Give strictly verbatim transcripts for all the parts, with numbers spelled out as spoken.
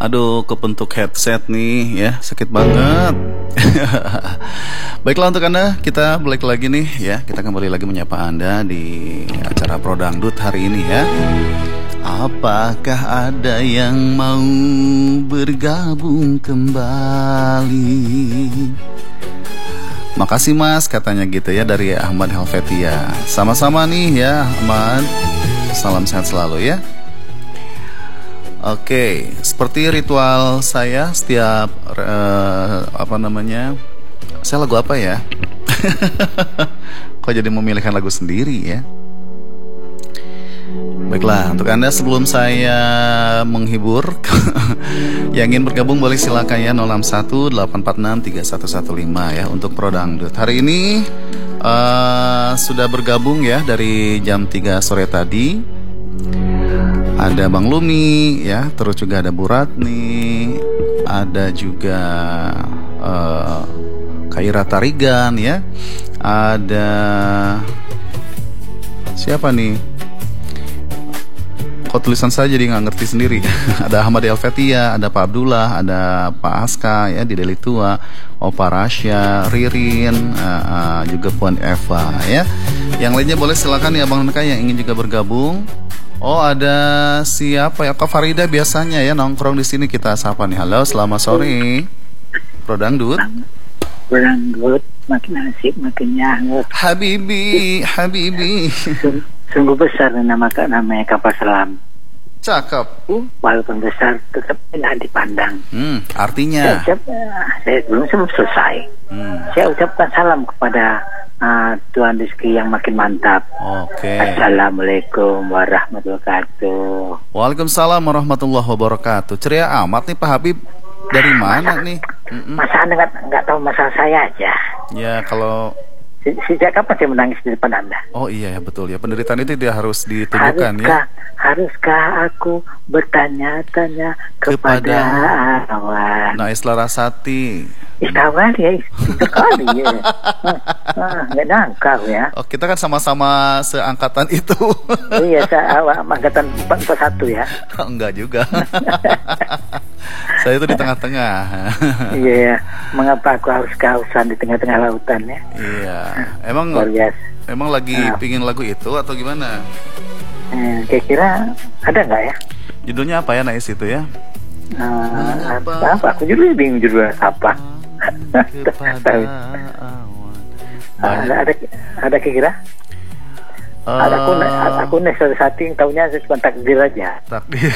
Aduh, kepentuk headset nih ya, sakit banget. Baiklah untuk Anda, kita balik lagi nih ya. Kita kembali lagi menyapa Anda di acara Pro Dangdut hari ini ya. Apakah ada yang mau bergabung kembali? Makasih Mas, katanya gitu ya, dari Ahmad Helvetia. Sama-sama nih ya Ahmad. Salam sehat selalu ya. Oke, seperti ritual saya setiap uh, apa namanya? Saya lagu apa ya? Kok jadi memilihkan lagu sendiri ya? Baiklah, untuk Anda sebelum saya menghibur yang ingin bergabung boleh silakan ya nol enam satu delapan empat enam tiga satu satu lima ya untuk Pro Dangdut. Hari ini uh, sudah bergabung ya dari jam tiga sore tadi. Ada Bang Lumi ya, terus juga ada Bu Ratni, ada juga uh, Kaira Tarigan ya, ada siapa nih? Kok tulisan saya jadi nggak ngerti sendiri. Ada Ahmad Helvetia, ada Pak Abdullah, ada Pak Aska ya di Deli Tua, Opa Rasya, Ririn, uh, uh, juga Puan Eva ya. Yang lainnya boleh silakan ya Bang Neka yang ingin juga bergabung. Oh, ada siapa ya? Kak Farida biasanya ya nongkrong di sini, kita sapa nih. Halo, selamat sore. Pro Dangdut. Pro Dangdut, makin asik, makin nyangut. Habibi, Habibi. Sungguh besar nama namanya kapal selam. Cakep. Uh, walaupun besar tetap enak dipandang. Hmm, artinya? Saya, ucap, saya belum sebelum selesai. Hmm. Saya ucapkan salam kepada uh, Tuhan rezeki yang makin mantap. Oke. Assalamualaikum warahmatullahi wabarakatuh. Waalaikumsalam warahmatullahi wabarakatuh. Ceria amat nih Pak Habib. Dari mana masa, nih? Mm-mm. Masa Anda nggak nggak tahu masalah saya aja? Ya kalau sejak kapan saya menangis di depan Anda? Oh iya ya betul ya, penderitaan itu tidak harus ditunjukkan haruskah, ya. Haruskah aku bertanya-tanya kepada, kepada awan? Nah, Isla Rasati. Iskawan ya, sekali ya. Nah, nggak nangkau ya. Oh, kita kan sama-sama seangkatan itu. Iya, saya angkatan empat puluh satu ya. Oh, enggak juga. Saya itu di tengah-tengah. Iya, mengapa aku harus kehausan di tengah-tengah lautan ya? Iya, emang emang lagi nah. pingin lagu itu atau gimana? Hmm, kira-kira ada nggak ya? Judulnya apa ya Nais itu ya? Nah, apa? apa? Aku judulnya bingung judulnya apa? Kepada awan. Ada ada ada kira-kira? Uh, ada aku aku nih satu yang tahunya cuma takdir aja. Takdir.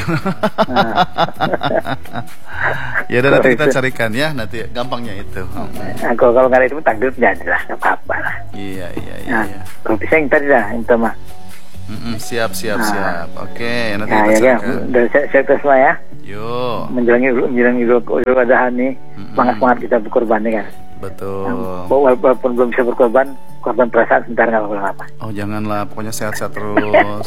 Ya udah nanti kita carikan ya, nanti gampangnya itu. Nah, kalau kalau nggak ada itu takdir jadi lah, nggak apa-apa lah. Iya iya iya. Nah, iya. Kalau bisa yang tadi lah, itu mah. Mm-mm, siap siap nah. siap. Oke, nanti nah, kita ya, carikan. Ya. Dari saya, saya terus ya. Yo. Menjelangi menjelangi Idul Adha nih, semangat semangat kita berkorban nih kan. Betul. Nah, walaupun belum bisa berkorban, korban perasaan sebentar nggak apa-apa. Oh janganlah, pokoknya sehat-sehat terus.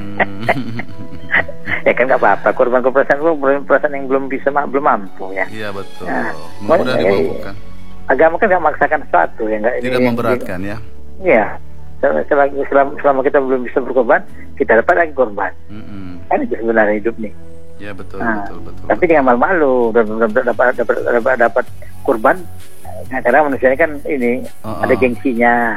Ya kan nggak apa-apa, korban perasaan belum perasaan yang belum bisa belum mampu ya. Iya betul. Nah, mudah dimampukan. Agama kan nggak memaksakan sesuatu ya nggak. Tidak memberatkan ya. Iya. Selama, selama kita belum bisa berkorban, kita dapat lagi korban. Mm-hmm. Kan itu sebenarnya hidup nih. Ya betul nah, betul betul. Tapi dengan malu-malu dapat dapat dapat dapat, dapat korban. Nah, karena manusia ini kan ini uh-uh. ada gengsinya.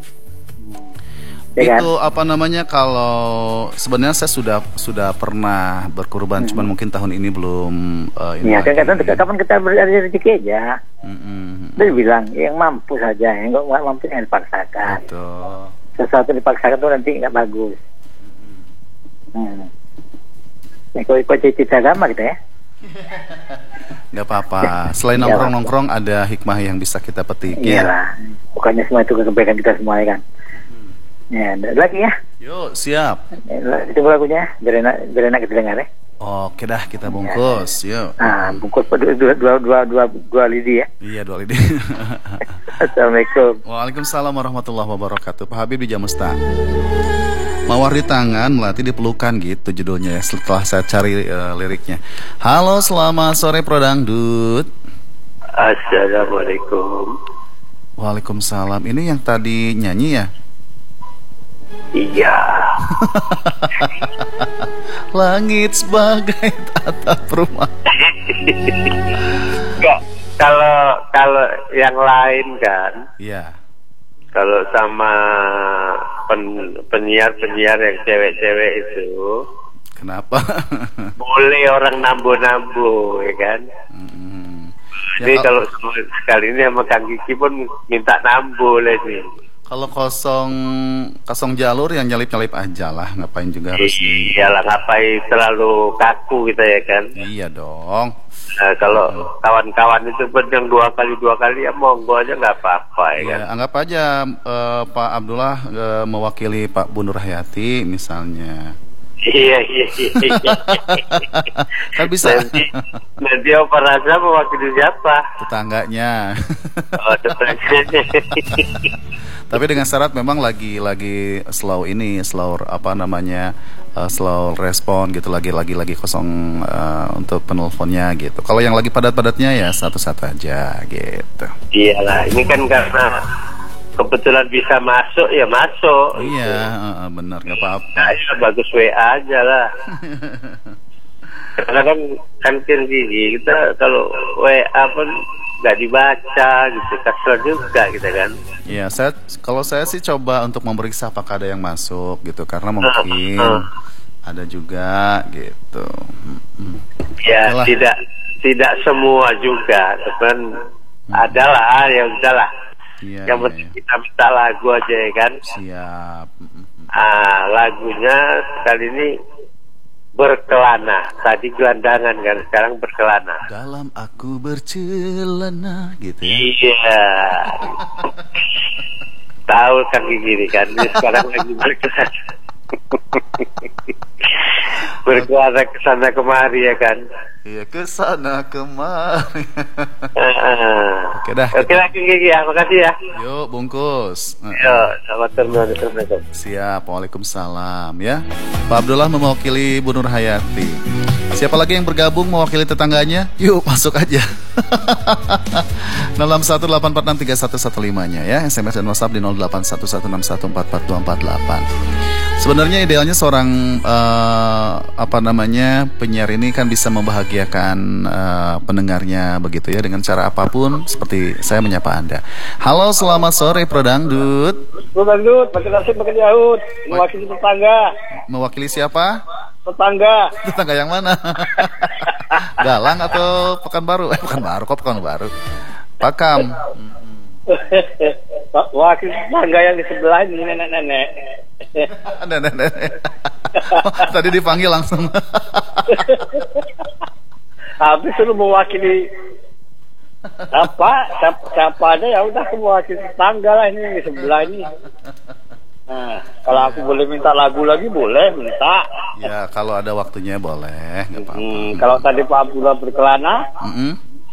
Ya itu kan? Apa namanya kalau sebenarnya saya sudah sudah pernah berkorban, hmm. cuman mungkin tahun ini belum. Uh, ini ya kan kadang kapan kita berada rezeki aja. Hmm. Dia bilang yang mampu saja, yang nggak mampu yang dipaksakan. Betul. Sesuatu dipaksakan tuh nanti nggak bagus. Hmm. Ya, kalau ikut cita agama gitu ya. Nggak apa-apa. Selain nongkrong-nongkrong ada hikmah yang bisa kita petik. Iyalah. Ya. Bukannya semua itu kebaikan kita semua ya kan. Ya, lagi ya. Yuk, siap. Itu lagunya, biar enak, biar enak kita dengar ya. Oke dah, kita bungkus. Ya. Yuk. Ah, bungkus dua dua dua dua dua, dua lidi ya. Iya, dua lidi. Assalamualaikum. Waalaikumsalam warahmatullahi wabarakatuh. Pak Habib di Jamusta. Mawar di tangan, melati di pelukan gitu judulnya ya. Setelah saya cari uh, liriknya. Halo, selamat sore Pro Dangdut. Assalamualaikum. Waalaikumsalam. Ini yang tadi nyanyi ya? Iya. langit sebagai atap rumah. Enggak, kalau kalau yang lain kan, Iya. kalau sama pen, penyiar-penyiar yang cewek-cewek itu, Kenapa? boleh orang nambu-nambu, ya kan? Mm-mm. Ini Ya, kalau sekali ini sama Kang Kiki pun minta nambu lah sih. kalau kosong kosong jalur yang nyalip-nyalip aja lah, ngapain juga harus di. Iyalah, ngapain terlalu kaku kita ya kan? Iya dong. Nah, kalau kawan-kawan itu pun yang dua kali dua kali ya monggo aja nggak apa-apa ya Ya, kan? anggap aja eh, Pak Abdullah eh, mewakili Pak Bu Nur Hayati misalnya. Iya iya iya. Kan bisa. Nanti nanti Opa Raza mewakili siapa? Tetangganya. Oh, tetangganya. Tapi dengan syarat memang lagi lagi slow ini, slow apa namanya, uh, slow respon gitu, lagi lagi lagi kosong uh, untuk penelponnya gitu. Kalau yang lagi padat-padatnya ya satu-satu aja gitu. Iyalah, ini kan karena kebetulan bisa masuk ya masuk. Iya, uh, benar nggak apa-apa. Nah, ya bagus W A aja lah. Karena kan kan gini, kita kalau W A pun nggak dibaca gitu, kesel juga gitu kan. Iya, saya kalau saya sih coba untuk memeriksa apakah ada yang masuk gitu, karena mungkin uh, uh. ada juga gitu. Hmm. Ya Oke lah. tidak tidak semua juga, teman. Hmm. Adalah ya udahlah. Iya, Yang iya, penting iya. kita minta lagu aja ya kan. Siap. Mm-mm. Ah, lagunya kali ini berkelana. Tadi gelandangan kan, sekarang berkelana. Dalam aku bercelana gitu ya. Iya. Tahu kan gini kan, ini sekarang lagi berkelana. Berkelana ke sana kemari ya kan. Iya, ke sana kemari. Ah. Oke dah. Oke lagi Gigi ya, makasih ya. Yuk bungkus. Yo, selamat terima Assalamualaikum. Siap. Waalaikumsalam ya. Pak Abdullah mewakili Bu Nur Hayati. Siapa lagi yang bergabung mewakili tetangganya? Yuk masuk aja. nol enam satu delapan empat enam tiga satu satu lima nya ya. S M S dan WhatsApp di nol delapan satu satu enam satu empat empat dua empat delapan. Sebenarnya idealnya seorang uh, apa namanya penyiar ini kan bisa membahagiakan uh, pendengarnya begitu ya, dengan cara apapun, seperti saya menyapa Anda. Halo, selamat sore Pro Dangdut. Pro Dangdut, makin nasib makin jauh. Mewakili tetangga. Mewakili siapa? Tetangga. Tetangga yang mana? Galang atau Pekanbaru? Eh Pekanbaru, kok Pekanbaru? Pakam. Wakil tetangga yang di sebelah ini nenek-nenek. Nenek-nenek. Tadi dipanggil langsung. Habis suruh mewakili apa? Siapa, siapa aja ya udah aku mewakili tetangga lah ini di sebelah ini. Nah, kalau aku boleh minta lagu lagi boleh minta. Ya kalau ada waktunya boleh, nggak apa-apa. Hmm, kalau tadi Pak Abdullah berkelana, Mm-mm.